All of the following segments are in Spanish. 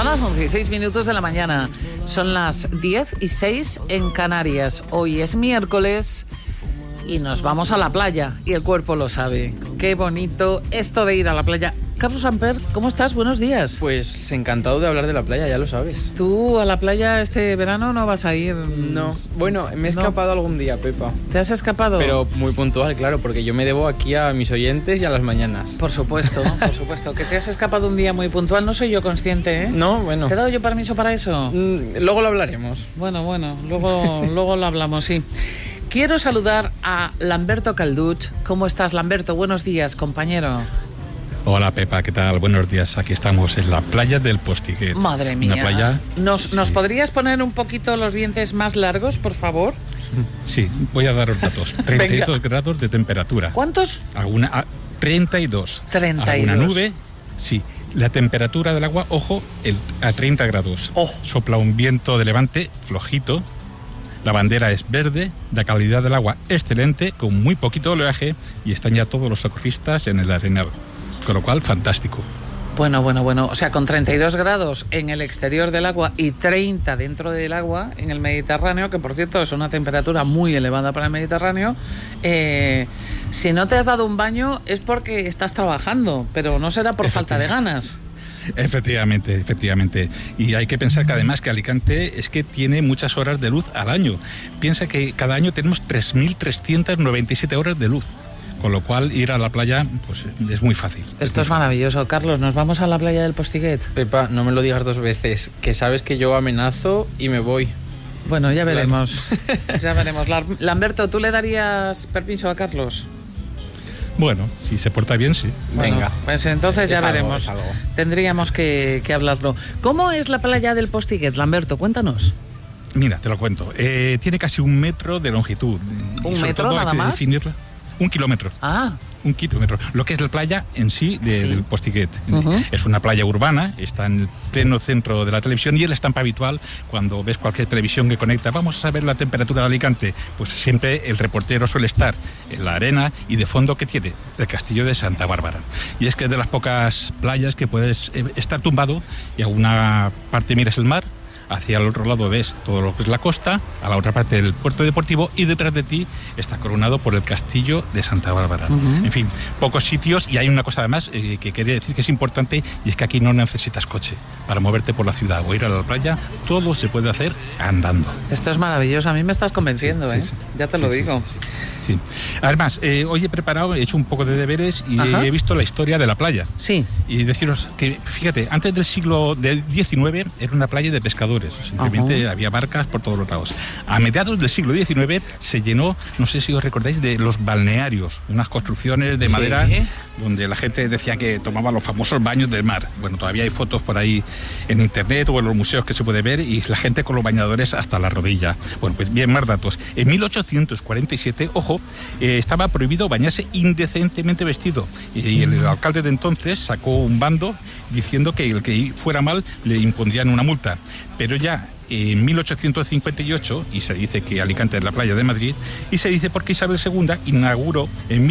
Son las 11:06 de la mañana. Son las 10:06 en Canarias. Hoy es miércoles y nos vamos a la playa. Y el cuerpo lo sabe. Qué bonito esto de ir a la playa. Carlos Amper, ¿cómo estás? Buenos días. Pues encantado de hablar de la playa, ya lo sabes. ¿Tú a la playa este verano no vas a ir? No. Bueno, me he escapado algún día, Pepa. ¿Te has escapado? Pero muy puntual, claro, porque yo me debo aquí a mis oyentes y a las mañanas. Por supuesto, por supuesto. Que te has escapado un día muy puntual, no soy yo consciente, ¿eh? No, bueno. ¿Te he dado yo permiso para eso? Luego lo hablaremos. Bueno, luego lo hablamos, sí. Quiero saludar a Lamberto Calduch. ¿Cómo estás, Lamberto? Buenos días, compañero. Hola, Pepa, ¿qué tal? Buenos días. Aquí estamos en la playa del Postiguet. Madre mía. Una playa... ¿Nos podrías poner un poquito los dientes más largos, por favor? Sí, voy a daros datos. 32 grados de temperatura. ¿Cuántos? 32. 32. ¿Alguna nube? Sí. La temperatura del agua, ojo, a 30 grados. Oh. Sopla un viento de levante flojito. La bandera es verde, la calidad del agua excelente, con muy poquito oleaje, y están ya todos los socorristas en el arenal. Con lo cual, fantástico. Bueno. O sea, con 32 grados en el exterior del agua y 30 dentro del agua en el Mediterráneo, que por cierto es una temperatura muy elevada para el Mediterráneo, si no te has dado un baño es porque estás trabajando, pero no será por falta de ganas. Efectivamente. Y hay que pensar que además que Alicante es que tiene muchas horas de luz al año. Piensa que cada año tenemos 3.397 horas de luz. Con lo cual, ir a la playa pues es muy fácil. Esto es maravilloso. Carlos, ¿nos vamos a la playa del Postiguet? Pepa, no me lo digas dos veces, que sabes que yo amenazo y me voy. Bueno, ya veremos. Claro. Ya veremos. Lamberto, ¿tú le darías permiso a Carlos? Bueno, si se porta bien, sí. Bueno, venga. Pues entonces ya veremos. Es algo. Tendríamos que hablarlo. ¿Cómo es la playa del Postiguet, Lamberto? Cuéntanos. Mira, te lo cuento. Tiene casi 1 metro de longitud. ¿1 metro nada más? 1 kilómetro. Ah. 1 kilómetro. Lo que es la playa en sí, del Postiguet. Uh-huh. Es una playa urbana, está en el pleno centro de la televisión y es la estampa habitual cuando ves cualquier televisión que conecta. Vamos a saber la temperatura de Alicante. Pues siempre el reportero suele estar en la arena y de fondo, ¿qué tiene? El castillo de Santa Bárbara. Y es que es de las pocas playas que puedes estar tumbado y a una parte miras el mar, hacia el otro lado ves todo lo que es la costa, a la otra parte del puerto deportivo, y detrás de ti está coronado por el castillo de Santa Bárbara. Uh-huh. En fin, pocos sitios, y hay una cosa además que quería decir que es importante, y es que aquí no necesitas coche para moverte por la ciudad o ir a la playa. Todo se puede hacer andando. Esto es maravilloso, a mí me estás convenciendo, sí. Ya te lo digo. Sí. Además, hoy he hecho un poco de deberes y he visto la historia de la playa. Sí. Y deciros que, fíjate, antes del siglo XIX era una playa de pescadores. Simplemente había barcas por todos los lados. A mediados del siglo XIX se llenó, no sé si os recordáis, de los balnearios, unas construcciones de madera donde la gente decía que tomaba los famosos baños del mar. Bueno, todavía hay fotos por ahí en internet o en los museos que se puede ver, y la gente con los bañadores hasta la rodilla. Bueno, pues bien, más datos. En 1847, ojo, estaba prohibido bañarse indecentemente vestido, y el alcalde de entonces sacó un bando diciendo que el que fuera mal le impondrían una multa. Pero ya en 1858, y se dice que Alicante es la playa de Madrid, y se dice porque Isabel II inauguró en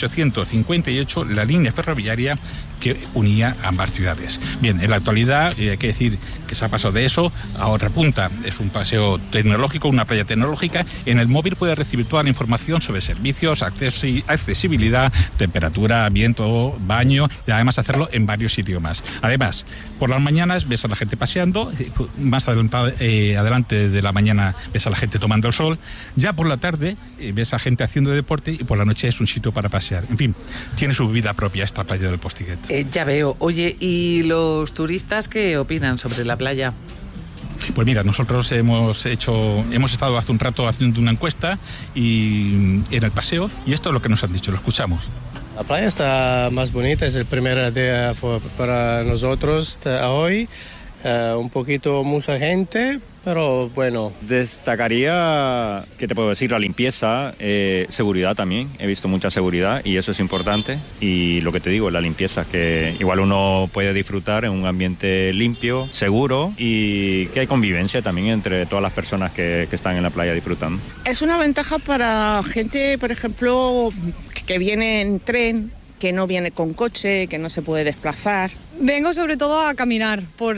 1858 la línea ferroviaria que unía ambas ciudades. Bien, en la actualidad hay que decir que se ha pasado de eso a otra punta. Es un paseo tecnológico, una playa tecnológica. En el móvil puedes recibir toda la información sobre servicios, accesibilidad, temperatura, viento, baño, y además hacerlo en varios sitios más. Además, por las mañanas ves a la gente paseando, más adelante de la mañana ves a la gente tomando el sol, ya por la tarde ves a gente haciendo deporte, y por la noche es un sitio para pasear. En fin, tiene su vida propia esta playa del Postiguet. Ya veo. Oye, ¿y los turistas qué opinan sobre la playa? Pues mira, nosotros hemos estado hace un rato haciendo una encuesta en el paseo, y esto es lo que nos han dicho, lo escuchamos. La playa está más bonita, es el primer día para nosotros hoy. Un poquito mucha gente, pero bueno. Destacaría, ¿qué te puedo decir? La limpieza, seguridad también. He visto mucha seguridad y eso es importante. Y lo que te digo, la limpieza, que igual uno puede disfrutar en un ambiente limpio, seguro, y que hay convivencia también entre todas las personas que están en la playa disfrutando. Es una ventaja para gente, por ejemplo, que viene en tren, que no viene con coche, que no se puede desplazar. Vengo sobre todo a caminar por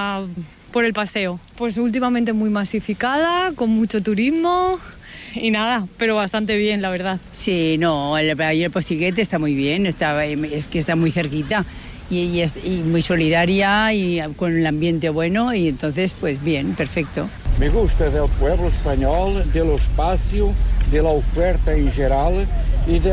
el paseo. Pues últimamente muy masificada, con mucho turismo y nada, pero bastante bien, la verdad. Sí, no, el Postiguet está muy bien, es que está muy cerquita y muy solidaria y con el ambiente bueno y entonces pues bien, perfecto. Me gusta del pueblo español, del espacio, de la oferta en general y de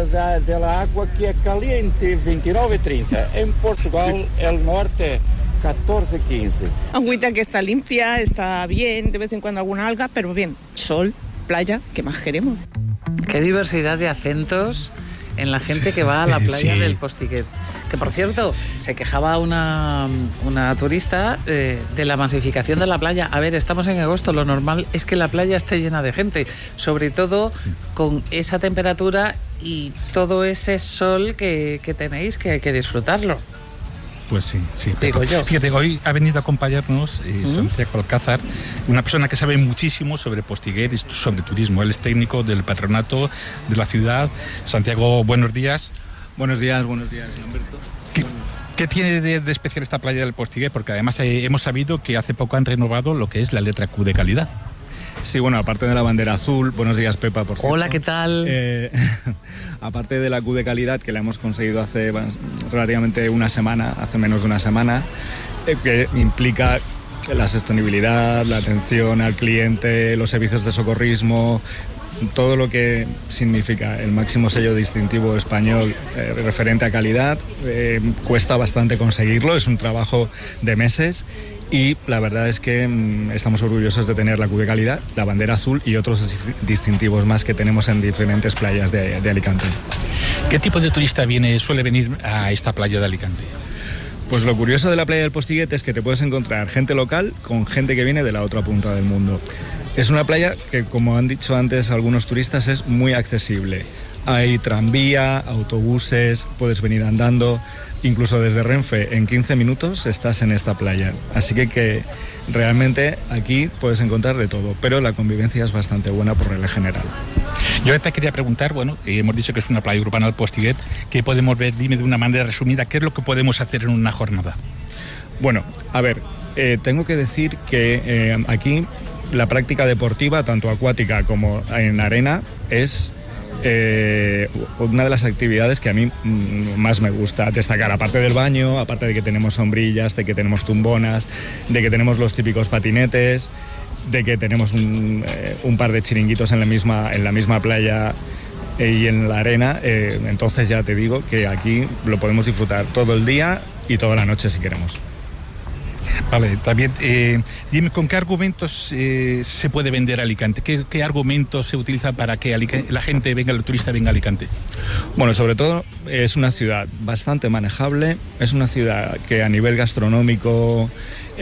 la agua que es caliente 29-30. En Portugal, el norte 14-15. Agüita que está limpia, está bien, de vez en cuando alguna alga, pero bien, sol, playa, ¿qué más queremos? Qué diversidad de acentos en la gente que va a la playa del Postiguet. Que por cierto, se quejaba una turista de la masificación de la playa. A ver, estamos en agosto, lo normal es que la playa esté llena de gente, sobre todo con esa temperatura y todo ese sol que tenéis, que hay que disfrutarlo. Pues sí. Digo yo. Fíjate, hoy ha venido a acompañarnos Santiago Alcázar, una persona que sabe muchísimo sobre Postiguet y sobre turismo. Él es técnico del patronato de la ciudad. Santiago, buenos días. Buenos días, Lamberto. ¿Qué tiene de especial esta playa del Postiguet? Porque además hemos sabido que hace poco han renovado lo que es la letra Q de calidad. Sí, bueno, aparte de la bandera azul, buenos días, Pepa, por cierto. Hola, ¿qué tal? Aparte de la Q de calidad, que la hemos conseguido hace relativamente una semana, hace menos de una semana, que implica la sostenibilidad, la atención al cliente, los servicios de socorrismo, todo lo que significa el máximo sello distintivo español referente a calidad. Cuesta bastante conseguirlo, es un trabajo de meses. Y la verdad es que estamos orgullosos de tener la Q de calidad, la bandera azul y otros distintivos más que tenemos en diferentes playas de Alicante. ¿Qué tipo de turista suele venir a esta playa de Alicante? Pues lo curioso de la playa del Postiguet es que te puedes encontrar gente local con gente que viene de la otra punta del mundo. Es una playa que, como han dicho antes algunos turistas, es muy accesible. Hay tranvía, autobuses, puedes venir andando. Incluso desde Renfe, en 15 minutos estás en esta playa. Así que realmente aquí puedes encontrar de todo, pero la convivencia es bastante buena por regla general. Yo te quería preguntar, hemos dicho que es una playa urbana del Postiguet, ¿qué podemos ver? Dime de una manera resumida, ¿qué es lo que podemos hacer en una jornada? Bueno, a ver, tengo que decir que aquí la práctica deportiva, tanto acuática como en arena, es una de las actividades que a mí más me gusta destacar, aparte del baño, aparte de que tenemos sombrillas, de que tenemos tumbonas, de que tenemos los típicos patinetes, de que tenemos un par de chiringuitos en la misma playa y en la arena. Entonces ya te digo que aquí lo podemos disfrutar todo el día y toda la noche si queremos. Vale, también dime con qué argumentos se puede vender Alicante, qué argumentos se utilizan para que la gente venga, el turista venga a Alicante. Bueno, sobre todo es una ciudad bastante manejable, es una ciudad que a nivel gastronómico,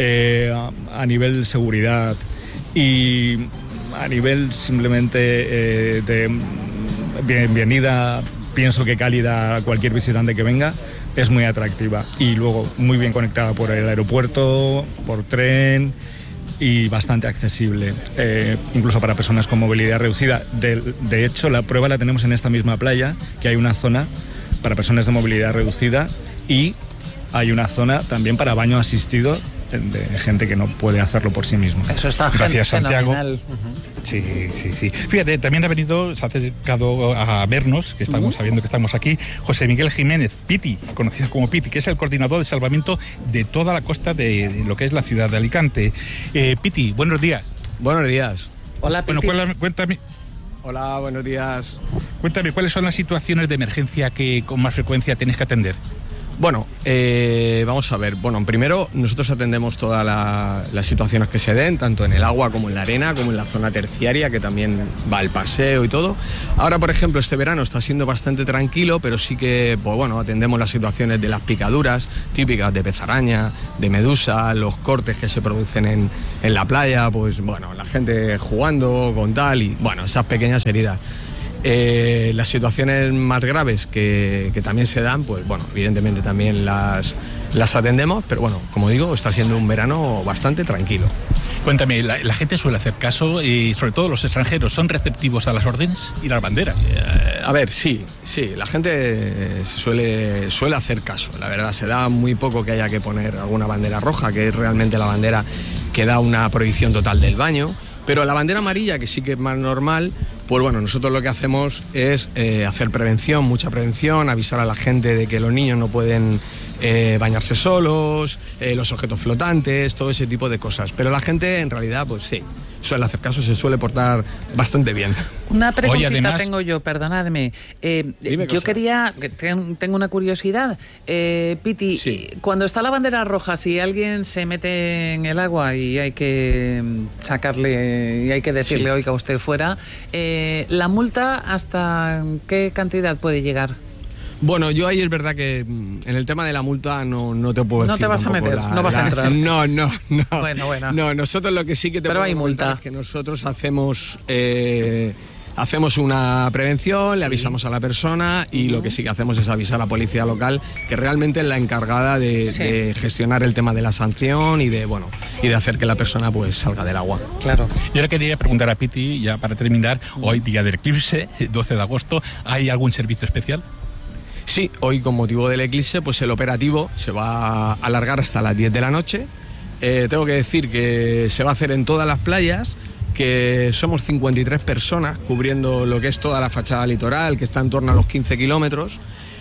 a nivel seguridad y a nivel simplemente de bienvenida, pienso que cálida a cualquier visitante que venga. Es muy atractiva y luego muy bien conectada por el aeropuerto, por tren y bastante accesible, incluso para personas con movilidad reducida. De hecho, la prueba la tenemos en esta misma playa, que hay una zona para personas de movilidad reducida y hay una zona también para baño asistido de gente que no puede hacerlo por sí mismo. Eso está Gracias, Santiago. Fenomenal. Sí. Fíjate, también se ha acercado a vernos, que estamos sabiendo que estamos aquí, José Miguel Jiménez, Piti, conocido como Piti, que es el coordinador de salvamento de toda la costa de lo que es la ciudad de Alicante. Piti, buenos días. Buenos días. Hola, Piti. Bueno, cuéntame. Hola, buenos días. Cuéntame, ¿cuáles son las situaciones de emergencia que con más frecuencia tenéis que atender? Bueno, vamos a ver. Bueno, primero nosotros atendemos todas las situaciones que se den, tanto en el agua como en la arena, como en la zona terciaria, que también va el paseo y todo. Ahora, por ejemplo, este verano está siendo bastante tranquilo, pero sí que, pues bueno, atendemos las situaciones de las picaduras típicas de pez araña, de medusa, los cortes que se producen en la playa, pues bueno, la gente jugando con tal y, bueno, esas pequeñas heridas. Las situaciones más graves que también se dan, pues bueno, evidentemente también las atendemos, pero bueno, como digo, está siendo un verano bastante tranquilo. Cuéntame, la gente suele hacer caso y sobre todo los extranjeros, ¿son receptivos a las órdenes y las banderas? A ver, sí, la gente suele hacer caso, la verdad, se da muy poco que haya que poner alguna bandera roja, que es realmente la bandera que da una prohibición total del baño, pero la bandera amarilla, que sí que es más normal, pues bueno, nosotros lo que hacemos es hacer prevención, mucha prevención, avisar a la gente de que los niños no pueden bañarse solos, los objetos flotantes, todo ese tipo de cosas, pero la gente en realidad, pues sí, suele hacer caso, se suele portar bastante bien. Una preguntita además, tengo yo, perdonadme. Yo tengo una curiosidad. Piti, Sí. cuando está la bandera roja, si alguien se mete en el agua y hay que sacarle, y hay que decirle, Sí. oiga, usted fuera, ¿la multa hasta qué cantidad puede llegar? Bueno, yo ahí es verdad que en el tema de la multa no te puedo decir. No te vas a meter, no vas a entrar. No. Bueno. No, nosotros lo que sí que te Pero puedo hay comentar multa. es que nosotros hacemos una prevención, le avisamos a la persona y lo que sí que hacemos es avisar a la policía local, que realmente es la encargada de gestionar el tema de la sanción y de hacer que la persona pues salga del agua. Claro. Yo le quería preguntar a Piti, ya para terminar, hoy día del eclipse, 12 de agosto, ¿hay algún servicio especial? Sí, hoy con motivo del eclipse, pues el operativo se va a alargar hasta las 10 de la noche. Tengo que decir que se va a hacer en todas las playas, que somos 53 personas cubriendo lo que es toda la fachada litoral, que está en torno a los 15 kilómetros.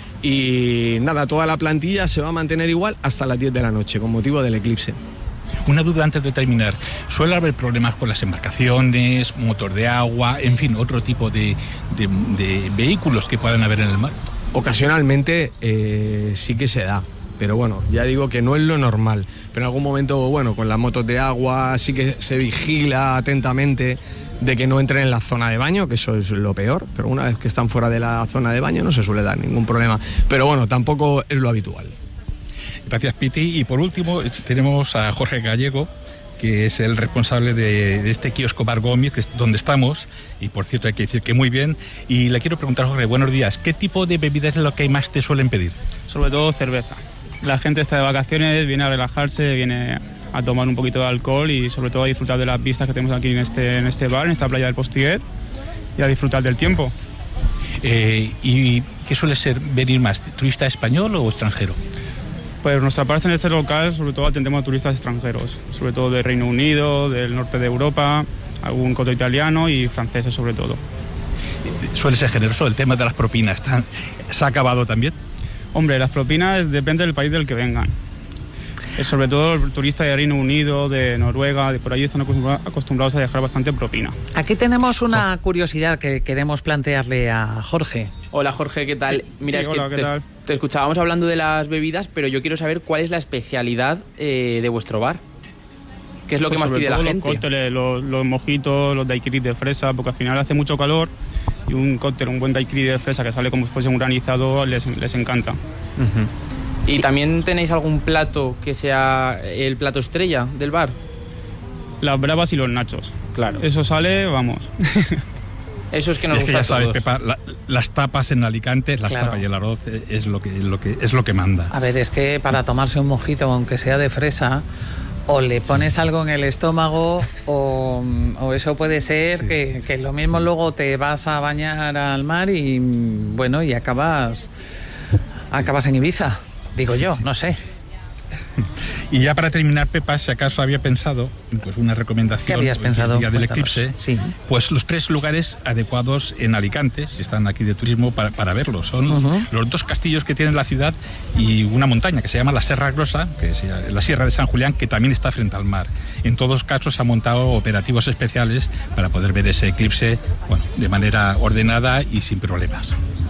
Y nada, toda la plantilla se va a mantener igual hasta las 10 de la noche, con motivo del eclipse. Una duda antes de terminar. ¿Suele haber problemas con las embarcaciones, motor de agua, en fin, otro tipo de vehículos que puedan haber en el mar? Ocasionalmente sí que se da, pero bueno, ya digo que no es lo normal. Pero en algún momento, bueno, con las motos de agua sí que se vigila atentamente de que no entren en la zona de baño, que eso es lo peor, pero una vez que están fuera de la zona de baño no se suele dar ningún problema. Pero bueno, tampoco es lo habitual. Gracias, Piti. Y por último tenemos a Jorge Gallego, que es el responsable de este kiosco Bar Gómez, que es donde estamos, y por cierto hay que decir que muy bien. Y le quiero preguntar, Jorge, buenos días, ¿qué tipo de bebidas es lo que más te suelen pedir? Sobre todo cerveza. La gente está de vacaciones, viene a relajarse, viene a tomar un poquito de alcohol y sobre todo a disfrutar de las vistas que tenemos aquí en este bar, en esta playa del Postiguet, y a disfrutar del tiempo. ¿Y qué suele ser venir más, turista español o extranjero? Pues nuestra parte en este local sobre todo atendemos a turistas extranjeros, sobre todo de Reino Unido, del norte de Europa, algún coto italiano y franceses sobre todo. ¿Suele ser generoso el tema de las propinas? ¿Se ha acabado también? Hombre, las propinas depende del país del que vengan. Sobre todo los turistas de Reino Unido, de Noruega, de por allí están acostumbrados a dejar bastante propina. Aquí tenemos una curiosidad que queremos plantearle a Jorge. Hola Jorge, ¿qué tal? Mira, sí, es hola, que ¿qué tal? te escuchábamos hablando de las bebidas, pero yo quiero saber cuál es la especialidad de vuestro bar. ¿Qué es lo que más sobre pide la todo gente? Los cócteles, los mojitos, los daiquiris de fresa, porque al final hace mucho calor y un cóctel, un buen daiquiri de fresa que sale como si fuese un granizado, les encanta. ¿Y también tenéis algún plato que sea el plato estrella del bar? Las bravas y los nachos. Claro. Eso sale, vamos. Eso es que nos Es que gusta ya a sabes, todos. Pepa, las tapas en Alicante, las Claro. tapas y el arroz es lo que manda. A ver, es que para tomarse un mojito, aunque sea de fresa, o le pones algo en el estómago o eso puede ser que lo mismo luego te vas a bañar al mar y bueno, y acabas en Ibiza, digo yo, no sé. Y ya para terminar, Pepa, si acaso había pensado, pues una recomendación. ¿Qué habías pensado? El día del Cuéntanos. eclipse, Sí. pues los 3 lugares adecuados en Alicante, si están aquí de turismo, para verlos. Son los 2 castillos que tiene la ciudad y una montaña que se llama la Serra Grossa, que es la Sierra de San Julián, que también está frente al mar. En todos casos se han montado operativos especiales para poder ver ese eclipse, bueno, de manera ordenada y sin problemas.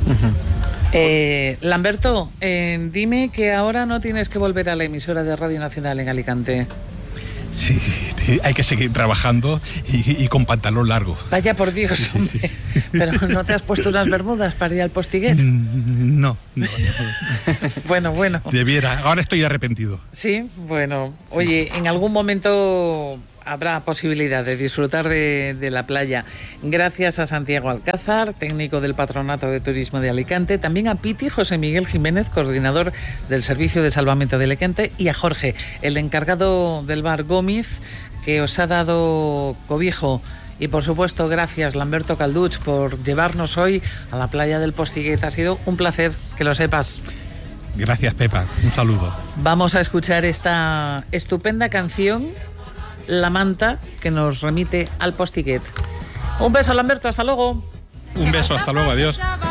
Lamberto, dime que ahora no tienes que volver a la emisora de Radio Nacional en Alicante. Sí, hay que seguir trabajando y con pantalón largo. Vaya por Dios, hombre. Pero ¿no te has puesto unas bermudas para ir al Postiguet? No. Bueno. Debiera, ahora estoy arrepentido. Sí, bueno. Oye, en algún momento habrá posibilidad de disfrutar de la playa. Gracias a Santiago Alcázar, técnico del Patronato de Turismo de Alicante, también a Piti, José Miguel Jiménez, coordinador del Servicio de Salvamento de Alicante, y a Jorge, el encargado del bar Gómez, que os ha dado cobijo Y por supuesto, gracias Lamberto Calduch por llevarnos hoy a la playa del Postiguet. Ha sido un placer, que lo sepas. Gracias, Pepa. Un saludo. Vamos a escuchar esta estupenda canción, La Manta, que nos remite al Postiguet. Un beso, Lamberto, hasta luego. Un beso, hasta luego, adiós.